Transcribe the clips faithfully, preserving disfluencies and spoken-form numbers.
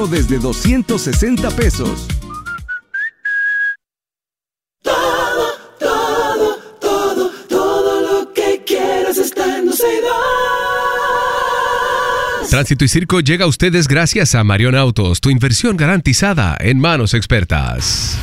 desde doscientos sesenta pesos. Todo, todo, todo, todo lo que quieras está en Dulceida. Tránsito y Circo llega a ustedes gracias a Marion Autos, tu inversión garantizada en manos expertas.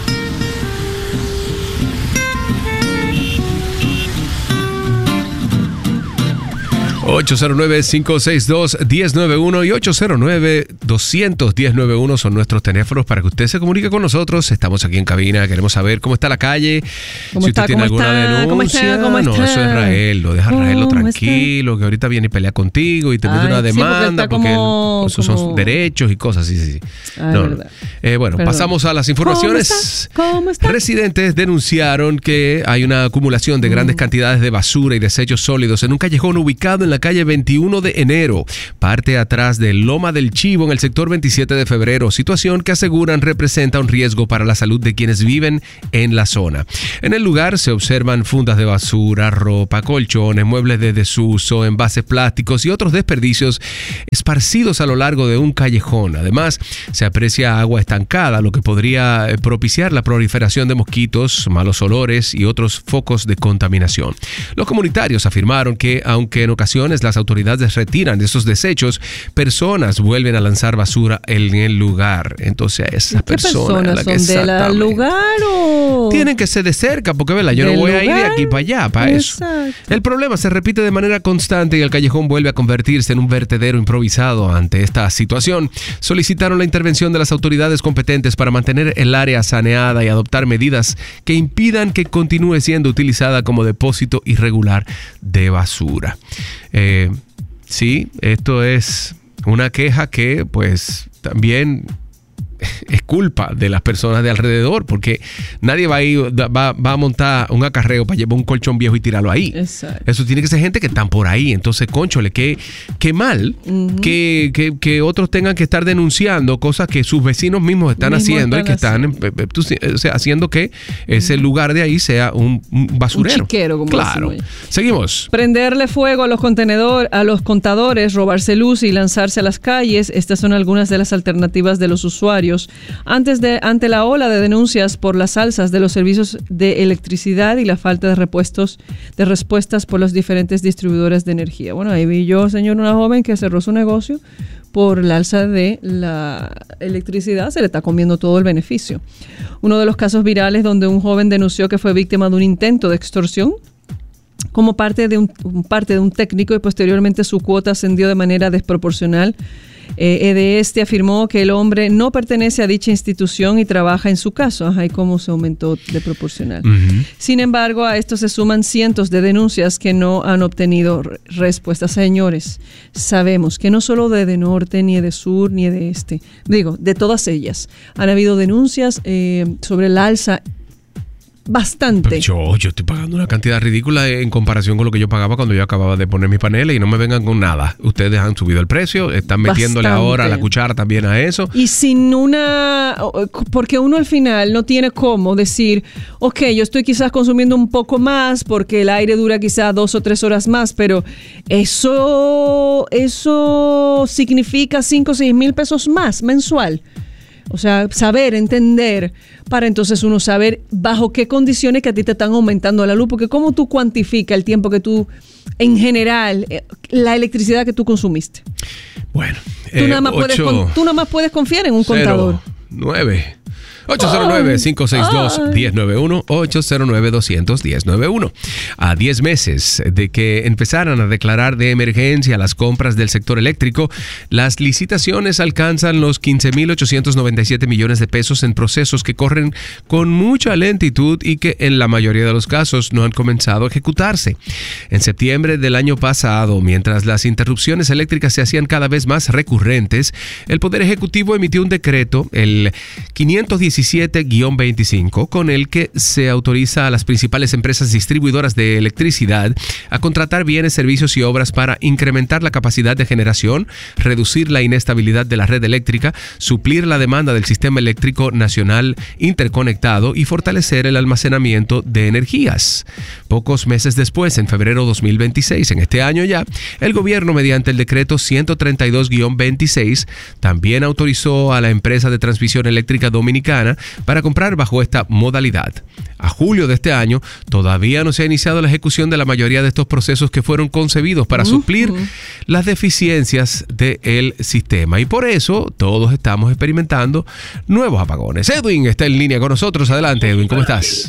ocho cero nueve, cinco seis dos, uno cero nueve uno y ocho cero nueve, dos cero cero, uno cero nueve uno son nuestros teléfonos para que usted se comunique con nosotros. Estamos aquí en cabina, queremos saber cómo está la calle, ¿Cómo si está, usted tiene alguna está, denuncia. ¿Cómo está, cómo no, está? eso es Rael, lo deja Rael tranquilo, está? que ahorita viene y pelea contigo y te mete Ay, una sí, demanda porque, porque, como, él, esos como... son derechos y cosas así, sí, sí. Ay, no, verdad. Eh, bueno, Perdón. pasamos a las informaciones. ¿Cómo está? ¿Cómo está? Residentes denunciaron que hay una acumulación de grandes mm. cantidades de basura y desechos sólidos en un callejón ubicado en la calle veintiuno de enero, parte atrás de Loma del Chivo en el sector veintisiete de febrero, situación que aseguran representa un riesgo para la salud de quienes viven en la zona. En el lugar se observan fundas de basura, ropa, colchones, muebles de desuso, envases plásticos y otros desperdicios esparcidos a lo largo de un callejón. Además, se aprecia agua estancada, lo que podría propiciar la proliferación de mosquitos, malos olores y otros focos de contaminación. Los comunitarios afirmaron que, aunque en ocasiones las autoridades retiran de esos desechos, personas vuelven a lanzar basura en el lugar. Entonces, esas ¿Qué personas, personas son del lugar o...? Tienen que ser de cerca, porque ¿verdad? Yo no voy lugar? a ir de aquí para allá, para Exacto. eso. El problema se repite de manera constante y el callejón vuelve a convertirse en un vertedero improvisado. Ante esta situación, solicitaron la intervención de las autoridades competentes para mantener el área saneada y adoptar medidas que impidan que continúe siendo utilizada como depósito irregular de basura. Eh... Sí, esto es una queja que pues también es culpa de las personas de alrededor, porque nadie va a ir, va, va a montar un acarreo para llevar un colchón viejo y tirarlo ahí. Exacto. Eso tiene que ser gente que están por ahí. Entonces, cónchole, qué, qué mal uh-huh. que, que, que otros tengan que estar denunciando cosas que sus vecinos mismos están Mismo haciendo están y que están haciendo. O sea, haciendo que ese lugar de ahí sea un, un basurero. Un chiquero, como claro. decimos. Seguimos. Prenderle fuego a los contenedores, a los contadores, robarse luz y lanzarse a las calles. Estas son algunas de las alternativas de los usuarios antes de ante la ola de denuncias por las alzas de los servicios de electricidad y la falta de repuestos de respuestas por los diferentes distribuidores de energía. Bueno, ahí vi yo, señor, una joven que cerró su negocio por la alza de la electricidad, se le está comiendo todo el beneficio. Uno de los casos virales donde un joven denunció que fue víctima de un intento de extorsión como parte de un, parte de un técnico y posteriormente su cuota ascendió de manera desproporcional. Eh, de este afirmó que el hombre no pertenece a dicha institución y trabaja en su caso. Ajá, y cómo se aumentó de proporcional. Uh-huh. Sin embargo, a esto se suman cientos de denuncias que no han obtenido re- respuestas. Señores, sabemos que no solo de, de norte, ni de sur, ni de este, digo, de todas ellas, han habido denuncias eh, sobre el alza bastante. Pero yo, yo estoy pagando una cantidad ridícula en comparación con lo que yo pagaba cuando yo acababa de poner mis paneles y no me vengan con nada. Ustedes han subido el precio, están metiéndole bastante. Ahora la cuchara también a eso. Y sin una... Porque uno al final no tiene cómo decir, ok, yo estoy quizás consumiendo un poco más porque el aire dura quizás dos o tres horas más, pero eso, eso significa cinco o seis mil pesos más mensual. O sea, saber, entender, para entonces uno saber bajo qué condiciones que a ti te están aumentando la luz, porque cómo tú cuantificas el tiempo que tú, en general, la electricidad que tú consumiste. Bueno, tú, eh, nada, más ocho, puedes, tú nada más puedes confiar en un cero, contador. nueve ocho cero nueve, cinco seis dos, uno cero nueve uno, ocho cero nueve, dos cero cero, uno cero nueve uno. A diez meses de que empezaran a declarar de emergencia las compras del sector eléctrico, las licitaciones alcanzan los quince mil ochocientos noventa y siete millones de pesos en procesos que corren con mucha lentitud y que en la mayoría de los casos no han comenzado a ejecutarse. En septiembre del año pasado, mientras las interrupciones eléctricas se hacían cada vez más recurrentes, el Poder Ejecutivo emitió un decreto, el quinientos diecisiete diecisiete guión veinticinco, con el que se autoriza a las principales empresas distribuidoras de electricidad a contratar bienes, servicios y obras para incrementar la capacidad de generación, reducir la inestabilidad de la red eléctrica, suplir la demanda del sistema eléctrico nacional interconectado y fortalecer el almacenamiento de energías. Pocos meses después, en febrero dos mil veintiséis, en este año ya, el gobierno, mediante el decreto ciento treinta y dos guión veintiséis, también autorizó a la empresa de transmisión eléctrica dominicana para comprar bajo esta modalidad. A julio de este año, todavía no se ha iniciado la ejecución de la mayoría de estos procesos que fueron concebidos para uh-huh. suplir las deficiencias del sistema. Y por eso, todos estamos experimentando nuevos apagones. Edwin está en línea con nosotros. Adelante, Edwin, ¿cómo estás?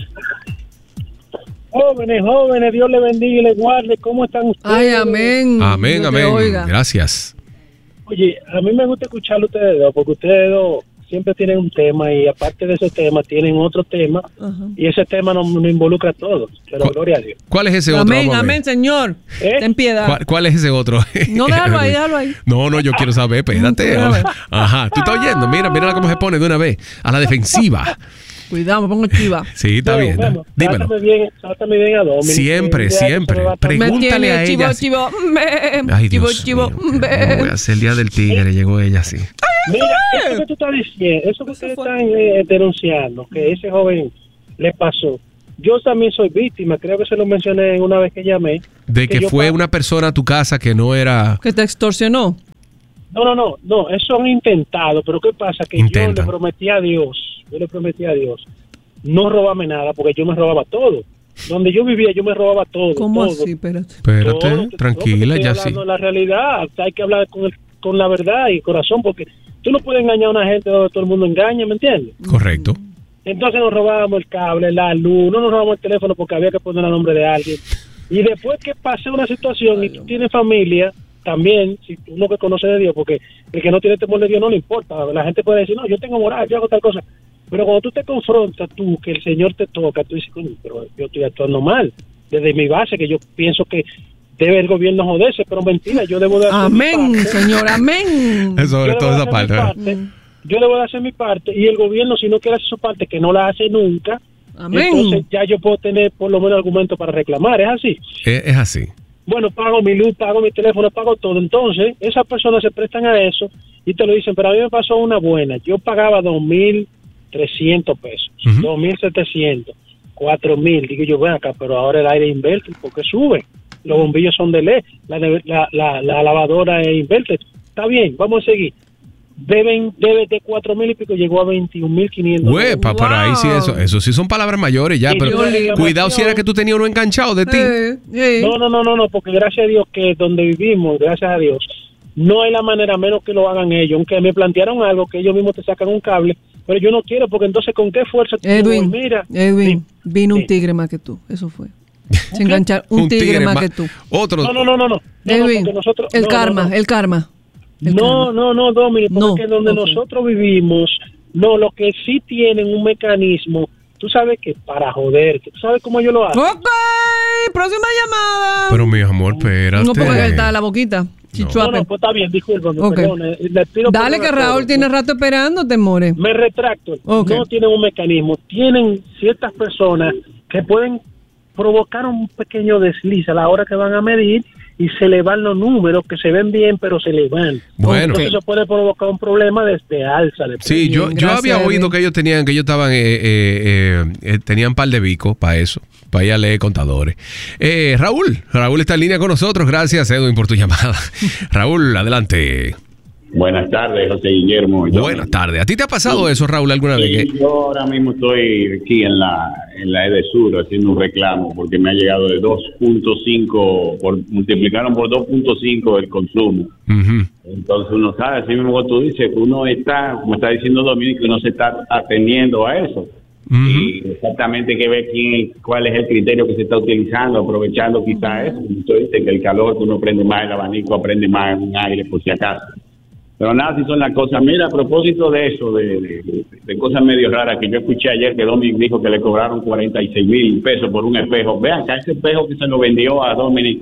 Jóvenes, jóvenes, Dios les bendiga y les guarde. ¿Cómo están ustedes? Ay, amén. Amén, amén. Gracias. Oye, a mí me gusta escucharlo ustedes dos, porque ustedes dos siempre tienen un tema y aparte de ese tema tienen otro tema uh-huh. y ese tema nos, nos involucra a todos. Pero ¿Cuál, gloria a Dios. ¿Cuál es ese otro? Amén, amén, Señor. ¿Eh? Ten piedad. ¿Cuál, ¿Cuál es ese otro? No, déjalo ahí, déjalo ahí. No, no, yo quiero saber, espérate. Ajá, tú estás oyendo. Mira, mira cómo se pone de una vez. A la defensiva. Cuidado, me pongo chiva. Sí, está bueno, bien. Bueno, dímelo. Trátame bien, trátame bien a Dominic. Siempre, siempre. Pregúntale a ella. Chivo, chivo, me. Ay, chivo, Dios chivo, mío, me. No voy a hacer el día del tigre, llegó ella así. Mira, eso que tú estás diciendo, eso que ustedes están eh, denunciando, que ese joven le pasó. Yo también soy víctima, creo que se lo mencioné una vez que llamé. De que, que fue una persona a tu casa que no era... Que te extorsionó. No, no, no, no, eso han intentado, pero ¿qué pasa? Que Intentan. yo le prometí a Dios, yo le prometí a Dios, no robarme nada, porque yo me robaba todo. Donde yo vivía, yo me robaba todo. ¿Cómo todo. así? Espérate. Espérate, todo, tranquila, todo, ya sí. La realidad, hay que hablar con, el, con la verdad y corazón, porque tú no puedes engañar a una gente donde todo el mundo engaña, ¿me entiendes? Correcto. Entonces nos robábamos el cable, la luz, no nos robábamos el teléfono porque había que poner el nombre de alguien. Y después que pase una situación y tú tienes familia, también, si uno que conoce de Dios, porque el que no tiene temor de Dios no le importa. La gente puede decir, no, yo tengo moral, yo hago tal cosa. Pero cuando tú te confrontas, tú, que el Señor te toca, tú dices, pero yo estoy actuando mal. Desde mi base, que yo pienso que debe el gobierno joderse, pero mentira, yo debo de hacer amén, mi parte. Señor, amén. Eso sobre todo esa parte. parte mm. Yo debo de hacer mi parte, y el gobierno, si no quiere hacer su parte, que no la hace nunca, amén. Entonces ya yo puedo tener por lo menos argumento para reclamar, ¿es así? Es, es así. Bueno, pago mi luz, pago mi teléfono, pago todo. Entonces, esas personas se prestan a eso y te lo dicen, pero a mí me pasó una buena. Yo pagaba dos mil trescientos pesos, uh-huh. dos mil setecientos, cuatro mil. Digo yo, ven acá, pero ahora el aire inverter, ¿por qué sube? Los bombillos son de L E D, la, la, la, la lavadora es inverter. Está bien, vamos a seguir. Deben, debe de cuatro mil y pico, llegó a veintiún mil quinientos. Huepa, wow. Pero ahí sí, eso eso sí son palabras mayores ya, sí, pero cuidado si era que tú tenías uno enganchado de ti. Eh, eh. No, no, no, no, no, porque gracias a Dios que donde vivimos, gracias a Dios, no hay la manera menos que lo hagan ellos. Aunque me plantearon algo, que ellos mismos te sacan un cable, pero yo no quiero, porque entonces ¿con qué fuerza? Edwin, tú, mira, Edwin, sí, vino sí. un tigre más que tú, eso fue. Se enganchar un, un tigre, tigre más, más que tú. Otro. No, no, no, no, no. Edwin, no, nosotros, el no, karma, no, no. el karma. El no, karma. no, no, Dominic, porque no, donde okay. nosotros vivimos, no, lo que sí tienen un mecanismo, tú sabes que para joderte, tú sabes cómo yo lo hago. Ok, próxima llamada. Pero mi amor, espérate. No, porque está la boquita. No, no, no, pues está bien, discúlpame, okay. Perdón. Le pido Dale que Raúl tiene rato esperándote, more. Me retracto. Okay. No tienen un mecanismo. Tienen ciertas personas que pueden provocar un pequeño desliz a la hora que van a medir y se le van los números que se ven bien, pero se le van. Bueno. Entonces eso puede provocar un problema desde alza. De sí, yo, yo había oído que ellos tenían, que ellos estaban, eh, eh, eh, tenían un par de bicos para eso, para ir a leer contadores. Eh, Raúl, Raúl está en línea con nosotros. Gracias, Edwin, por tu llamada. Raúl, adelante. Buenas tardes, José Guillermo. Buenas tardes. ¿A ti te ha pasado sí. eso, Raúl, alguna sí, vez? Yo ahora mismo estoy aquí en la en la Edesur haciendo un reclamo porque me ha llegado de dos punto cinco, por, multiplicaron por dos punto cinco el consumo. Uh-huh. Entonces uno sabe, así mismo tú dices, que uno está, como está diciendo Dominique, que uno se está atendiendo a eso. Uh-huh. Y exactamente que ver quién, cuál es el criterio que se está utilizando, aprovechando quizás eso. Tú dices que el calor, que uno prende más el abanico, prende más un aire por si acaso. Pero nada, si son las cosas. Mira, a propósito de eso, de, de, de cosas medio raras, que yo escuché ayer que Dominic dijo que le cobraron cuarenta y seis mil pesos por un espejo. Vean, que ese espejo que se lo vendió a Dominic,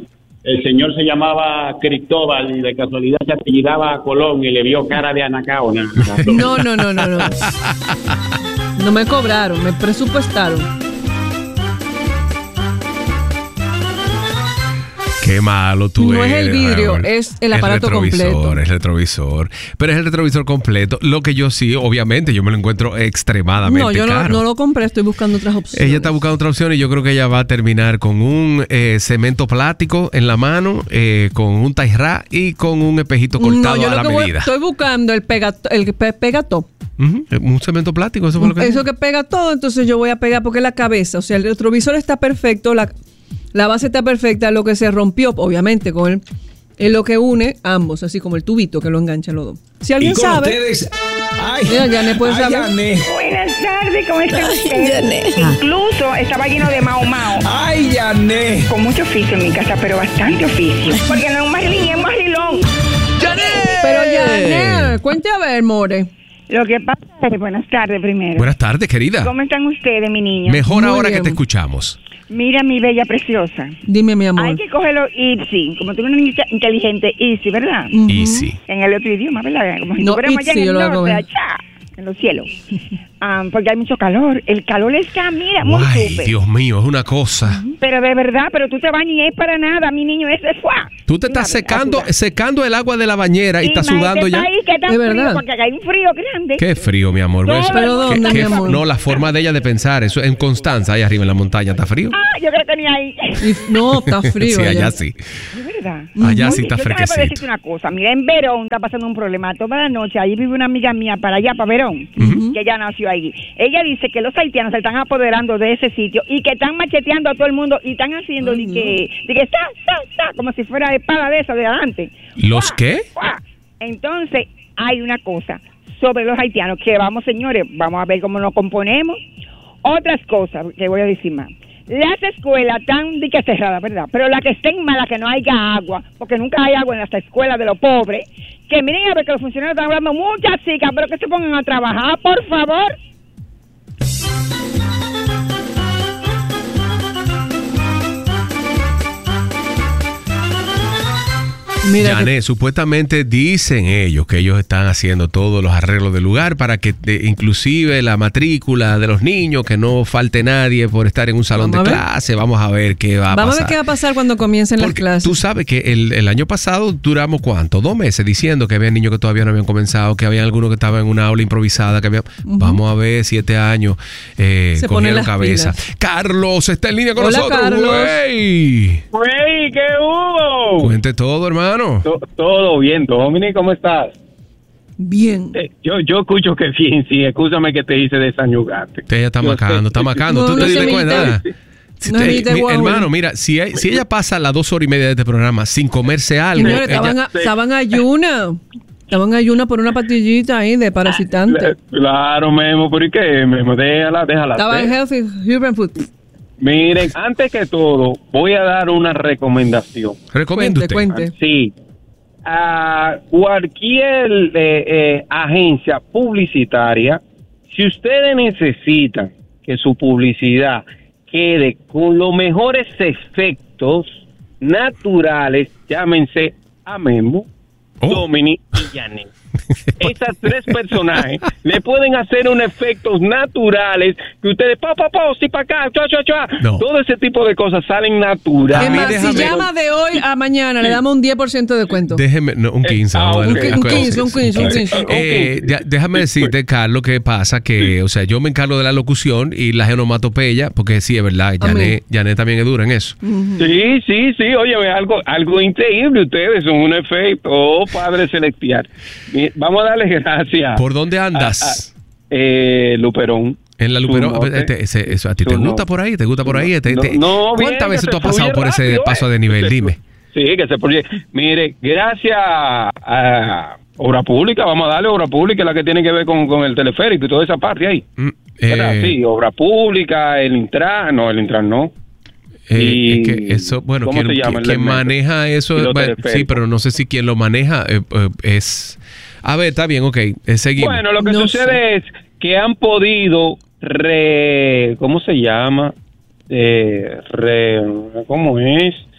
el señor se llamaba Cristóbal y de casualidad se apellidaba Colón y le vio cara de anacaona. No, no, no, no, no. No me cobraron, me presupuestaron. Qué malo tú no eres. No es el vidrio, Raúl. es el aparato el retrovisor, completo. Es el retrovisor. Pero es el retrovisor completo. Lo que yo sí, obviamente, yo me lo encuentro extremadamente No, yo no, caro. no lo compré, estoy buscando otras opciones. Ella está buscando otra opción y yo creo que ella va a terminar con un eh, cemento plástico en la mano, eh, con un tairra y con un espejito cortado no, yo a lo la que voy- medida. estoy buscando el pegato, el pe- pegató. Uh-huh. Un cemento plástico, eso fue lo que Eso que pega todo, entonces yo voy a pegar porque la cabeza, o sea, el retrovisor está perfecto, la, la base está perfecta, lo que se rompió, obviamente, con el, es lo que une ambos, así como el tubito que lo engancha los dos. Si alguien Y con sabe, ustedes, ay, mira, Yané puede ay, saber. Yané. Buenas tardes, ¿cómo está usted? Incluso estaba lleno de mao mao. Ay, Yané. Con mucho oficio en mi casa, pero bastante oficio. Porque no es un Marilyn, es un Marilón. Pero Yané, cuente a ver, more. Lo que pasa es que, buenas tardes primero. Buenas tardes, querida. ¿Cómo están ustedes, mi niña? Mejor Muy ahora bien. que te escuchamos. Mira, mi bella preciosa. Dime, mi amor. Hay que cogerlo easy. Como tú eres una niña inteligente, easy, ¿verdad? Ujú. Easy. En el otro idioma, ¿verdad? Como si No, estuviéramos allá itzy, en yo el lo hago norte, bien. allá, en los cielos. Um, porque hay mucho calor. El calor está, mira, muy Ay, súper. Dios mío, es una cosa. Pero de verdad, pero tú te bañas y es para nada, mi niño, ese fue. Tú te estás secando, secando el agua de la bañera y estás sudando ya. País, que tan ¿De frío, verdad? porque acá hay un frío grande. Qué frío, mi amor. Todo Eso- ¿Pero qué- dónde, qué- mi amor? No, la forma de ella de pensar. Eso en Constanza, ahí arriba en la montaña, ¿está frío? Ah, yo creo que ni ahí. Y- no, está frío. Sí, allá allá. sí. De verdad. Allá sí Oye, está yo te voy a fresquecito. decirte una cosa. Mira, en Verón está pasando un problema toda la noche. Ahí vive una amiga mía para allá, para Verón, que ella nació ahí. Ella dice que los haitianos se están apoderando de ese sitio y que están macheteando a todo el mundo y están haciendo Ay, de que, de que está, está, está, como si fuera espada de esa de adelante. ¿Los qué? ¡Fua! Entonces, hay una cosa sobre los haitianos que vamos, señores, vamos a ver cómo nos componemos. Otras cosas que voy a decir más. Las escuelas están de que cerradas, ¿verdad? Pero las que estén malas, que no haya agua, porque nunca hay agua en las escuelas de los pobres, que miren a ver que los funcionarios están hablando muchas chicas, pero que se pongan a trabajar, por favor. Mira, que- Yané, supuestamente dicen ellos que ellos están haciendo todos los arreglos del lugar para que de- inclusive la matrícula de los niños, que no falte nadie por estar en un salón Vamos de a ver. clase. Vamos a ver qué va a vamos a pasar. ver qué va a pasar cuando comiencen las Porque clases. tú sabes que el, el año pasado duramos ¿cuánto? Dos meses diciendo que había niños que todavía no habían comenzado, que había algunos que estaban en una aula improvisada, que había... Vamos a ver, siete años eh, Se ponen cogieron las cabeza. pilas. Carlos está en línea con Hola, nosotros. Carlos. Güey. Güey, ¿qué hubo? Cuente todo, hermano. To- todo bien, Dominic, ¿cómo estás? Bien. Eh, yo, yo escucho que bien, sí, escúchame que te hice desayugarte. Ella está Yo macando, sé. está macando. No, ¿Tú no te se diste me cuenta? imite. Si No te- se me imite, mi- guau. hermano, mira, si, hay- si ella pasa las dos horas y media de este programa sin comerse algo, Señores, ella- estaban, a- estaban ayuna. Estaban ayuna por una pastillita ahí de parasitante. Eh, Claro, Memo, ¿por qué, Memo? Déjala, déjala. Estaba en Déjala. Healthy Urban Food. Miren, antes que todo, voy a dar una recomendación. recomienda Cuente, usted. cuente. Sí, a cualquier eh, eh, agencia publicitaria, si ustedes necesitan que su publicidad quede con los mejores efectos naturales, llámense a Memo, Oh. Dominic y Yané. Estas tres personajes le pueden hacer unos efectos naturales que ustedes, pa, pa, pa, sí, pa' acá, chua, chua, chua. No. Todo ese tipo de cosas salen Es naturales. más, si déjame- llama de hoy a mañana, le damos un diez por ciento de descuento. Déjeme, no, un quince. Ah, vamos a un darle qui- una un cosa. quince, un quince, un quince. Eh, ya- déjame decirte, Carlos, que pasa que, o sea, yo me encargo de la locución y la genomatopeya, porque sí, es verdad, Yané, Yané también es dura en eso. Sí, sí, sí, oye, algo, algo increíble, ustedes son un efecto, oh, Padre Celestial. Mi- Vamos a darle gracias. ¿Por dónde andas? Eh, Luperón. En la Luperón. Su norte. Este, ese- eso, ¿a ti te Su gusta norte. por ahí? ¿Te gusta por ahí? Este- No, este- no, bien, ¿Cuántas que veces se tú has pasado fluye por ese rápido, paso eh. de nivel? Se- Dime. Sí, que se fluye. Mire, gracias a Obra Pública, vamos a darle Obra Pública, la que tiene que ver con, con el teleférico y toda esa parte ahí. Mm, ¿Verdad? eh, Sí, Obra Pública, el Intran, no, el Intran no. Eh, Y- es que eso, bueno, ¿cómo quien, se llama el quien del metro? maneja eso, Y los bueno, sí, teleféricos. pero no sé si quien lo maneja eh, eh, es... A ver, está bien, ok, eh, seguimos. Bueno, lo que No sucede es que han podido re... ¿Cómo se llama? Eh, re, ¿Cómo es?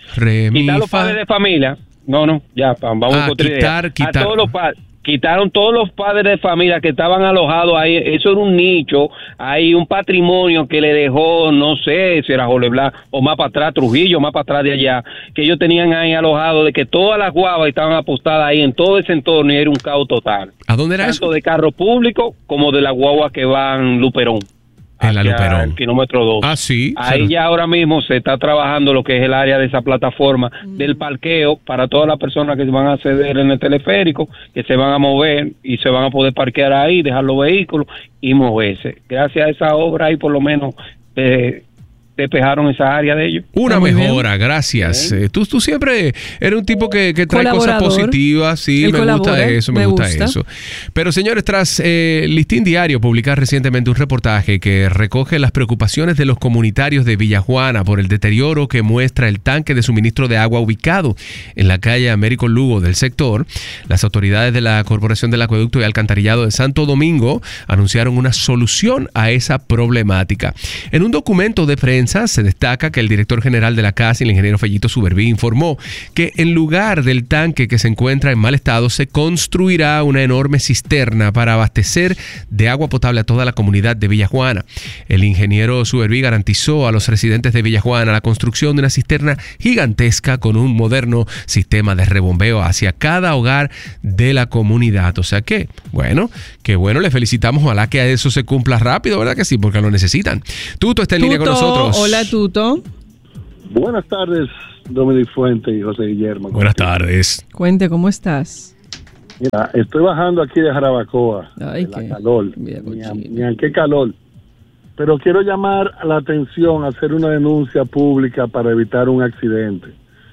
Re, mi, quitar los fa. padres de familia. No, no, ya, vamos Ah, a otra idea. quitar, quitar. A todos los padres. Quitaron todos los padres de familia que estaban alojados ahí. Eso era un nicho, hay un patrimonio que le dejó, no sé si era Jorge Blas o más para atrás, Trujillo, más para atrás de allá, que ellos tenían ahí alojado, de que todas las guaguas estaban apostadas ahí en todo ese entorno y era un caos total. ¿A dónde era Tanto eso? de carro público como de las guaguas que van Luperón. En la hacia Luperón. el kilómetro dos. Ah, sí. Ahí Pero- ya ahora mismo se está trabajando lo que es el área de esa plataforma del parqueo para todas las personas que se van a acceder en el teleférico, que se van a mover y se van a poder parquear ahí, dejar los vehículos y moverse. Gracias a esa obra ahí por lo menos eh, despejaron esa área de ellos. Una Ah, muy mejora, gracias. Eh, tú, tú siempre eres un tipo que, que trae cosas Colaborador. positivas, sí, Él me gusta colabora, eso, me, me gusta, gusta. eso. Pero señores, tras eh, Listín Diario publicar recientemente un reportaje que recoge las preocupaciones de los comunitarios de Villajuana por el deterioro que muestra el tanque de suministro de agua ubicado en la calle Américo Lugo del sector, las autoridades de la Corporación del Acueducto y Alcantarillado de Santo Domingo anunciaron una solución a esa problemática. En un documento de prensa se destaca que el director general de la casa, el ingeniero Fellito Suberví, informó que en lugar del tanque que se encuentra en mal estado, se construirá una enorme cisterna para abastecer de agua potable a toda la comunidad de Villajuana. El ingeniero Suberví garantizó a los residentes de Villajuana la construcción de una cisterna gigantesca con un moderno sistema de rebombeo hacia cada hogar de la comunidad. O sea que, bueno, que bueno, le felicitamos. Ojalá que eso se cumpla rápido, ¿verdad que sí? Porque lo necesitan. Tuto está en línea con Tuto, nosotros. hola Tuto. Buenas tardes, Dominic Fuente y José Guillermo. Buenas tardes. Cuente, ¿cómo estás? Mira, estoy bajando aquí de Jarabacoa, Ay, de la qué- calor, mira, ni a, cochino. ni a qué calor. Pero quiero llamar la atención, hacer una denuncia pública para evitar un accidente.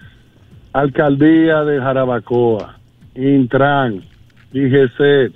Alcaldía de Jarabacoa, Intran, I G C,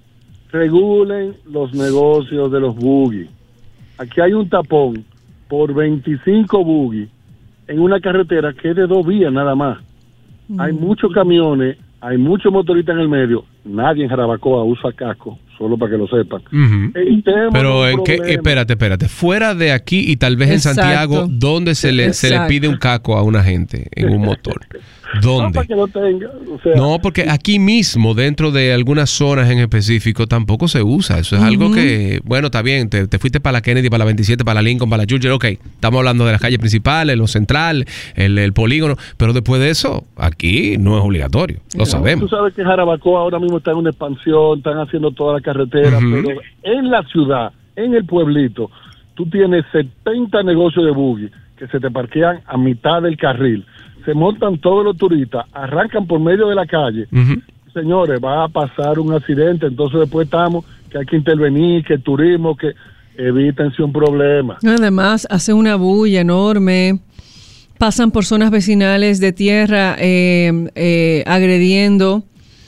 regulen los negocios de los buggy. Aquí hay un tapón por veinticinco buggy en una carretera que es de dos vías nada más. Hay muchos camiones, hay muchos motoristas en el medio. Nadie en Jarabacoa usa casco, solo para que lo sepan. Ujú. Evitemos Pero un en qué, problema. espérate, espérate, fuera de aquí y tal vez en Exacto. Santiago, ¿dónde se le, se le Exacto. pide un caco a una gente en un motor? No, para ¿Dónde? que lo tenga. O sea, No, porque aquí mismo, dentro de algunas zonas en específico, tampoco se usa. Eso es algo que, bueno, está bien, te, te fuiste para la Kennedy, para la veintisiete, para la Lincoln, para la Churchill, ok, estamos hablando de las calles principales, lo central, el, el polígono, pero después de eso, aquí no es obligatorio, lo Tú sabemos. sabes que Jarabacoa ahora mismo está en una expansión, están haciendo toda la carretera, Ujú. pero en la ciudad, en el pueblito, tú tienes setenta negocios de buggy que se te parquean a mitad del carril. Se montan todos los turistas, arrancan por medio de la calle. Ujú. Señores, va a pasar un accidente, entonces después estamos que hay que intervenir, que el turismo, que evítense un problema. Además, hace una bulla enorme. Pasan por zonas vecinales de tierra eh, eh, agrediendo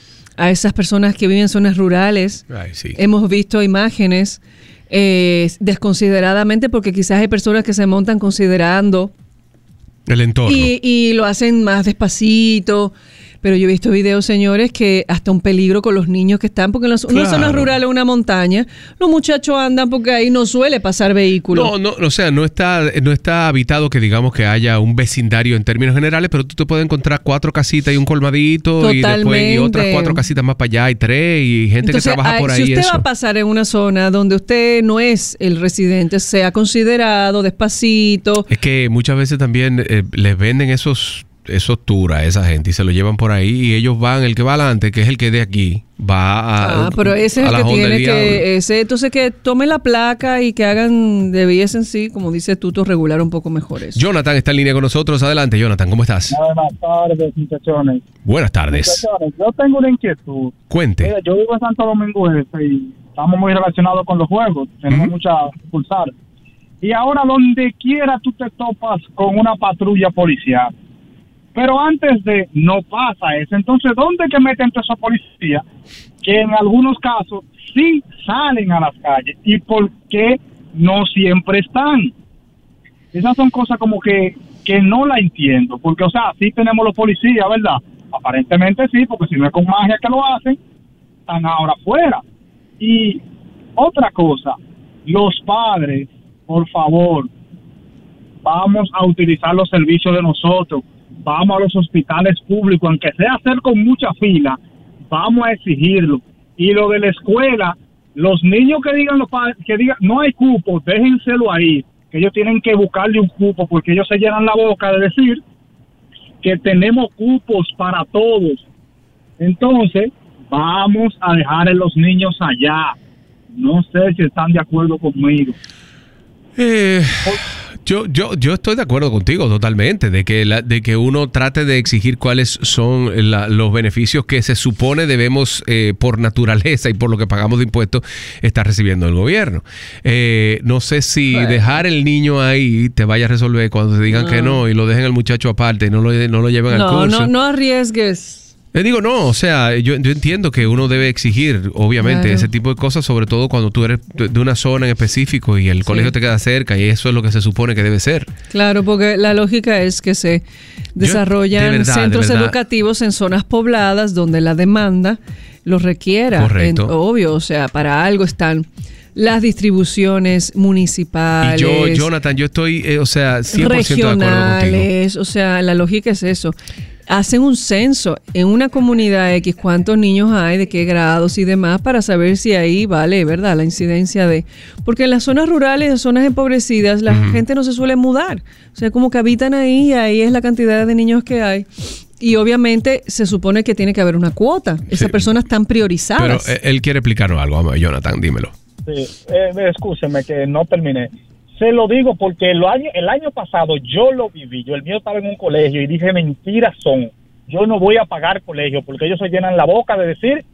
a esas personas que viven en zonas rurales. Ay, sí. Hemos visto imágenes eh, desconsideradamente porque quizás hay personas que se montan considerando El entorno. y, y lo hacen más despacito. Pero yo he visto videos, señores, que hasta un peligro con los niños que están, porque en las- una Claro. zona rural o una montaña, los muchachos andan porque ahí no suele pasar vehículos. No, no, o sea, no está, no está habitado que digamos que haya un vecindario en términos generales, pero tú te puedes encontrar cuatro casitas y un colmadito y después y Totalmente. otras cuatro casitas más para allá y tres y gente Entonces, que trabaja ay, por si ahí. usted Eso. va a pasar en una zona donde usted no es el residente, sea considerado despacito. Es que muchas veces también eh, les venden esos esos tours a esa gente y se lo llevan por ahí y ellos van, el que va adelante, que es el que de aquí, va a Ah, pero ese es a el la que Honda tiene del diablo. que, ese, entonces que tome la placa y que hagan, debiesen sí, como dice Tuto, regular un poco mejor eso. Jonathan está en línea con nosotros. Adelante, Jonathan, ¿cómo estás? Buenas tardes, muchachones. Buenas tardes. Muchachones, yo tengo una inquietud. Cuente. Mira, yo vivo en Santo Domingo Este y estamos muy relacionados con los juegos. Tenemos Ujú. mucha pulsar. Y ahora donde quiera tú te topas con una patrulla policial. Pero antes de, no pasa eso. Entonces, ¿dónde que meten todos esos policías que en algunos casos sí salen a las calles? ¿Y por qué no siempre están? Esas son cosas como que, que no la entiendo. Porque, o sea, sí tenemos los policías, ¿verdad? Aparentemente sí, porque si no es con magia que lo hacen, están ahora afuera. Y otra cosa, los padres, por favor, vamos a utilizar los servicios de nosotros. vamos a los hospitales públicos, aunque sea hacer con mucha fila, vamos a exigirlo. Y lo de la escuela, los niños que digan los padres, que digan no hay cupo, déjenselo ahí, que ellos tienen que buscarle un cupo, porque ellos se llenan la boca de decir que tenemos cupos para todos. Entonces, vamos a dejar a los niños allá. No sé si están de acuerdo conmigo. Eh, yo, yo, yo estoy de acuerdo contigo totalmente, de que, la, de que uno trate de exigir cuáles son la, los beneficios que se supone debemos, eh, por naturaleza y por lo que pagamos de impuestos, estar recibiendo el gobierno. Eh, no sé si bueno. dejar el niño ahí te vaya a resolver cuando te digan no. que no y lo dejen al muchacho aparte y no lo, no lo lleven no, al curso. No, no arriesgues. Le digo, no, o sea, yo, yo entiendo que uno debe exigir, obviamente, claro. ese tipo de cosas, sobre todo cuando tú eres de una zona en específico y el sí. colegio te queda cerca y eso es lo que se supone que debe ser. Claro, porque la lógica es que se desarrollan yo, de verdad, centros de educativos en zonas pobladas donde la demanda lo requiera. Correcto. En, obvio, o sea, para algo están las distribuciones municipales. Y yo, Jonathan, yo estoy, eh, o sea, cien por ciento de acuerdo contigo. O sea, la lógica es eso. Hacen un censo en una comunidad X, cuántos niños hay, de qué grados y demás, para saber si ahí vale, ¿verdad?, la incidencia de... Porque en las zonas rurales, en zonas empobrecidas, la uh-huh. gente no se suele mudar. O sea, como que habitan ahí y ahí es la cantidad de niños que hay. Y obviamente se supone que tiene que haber una cuota. Esas sí. personas están priorizadas. Pero él quiere explicarnos algo. Vamos, Jonathan, dímelo. Sí, eh, escúcheme que no terminé. Se lo digo porque el año, el año pasado yo lo viví. Yo, el mío estaba en un colegio y dije, mentiras son. Yo no voy a pagar colegio porque ellos se llenan la boca de decir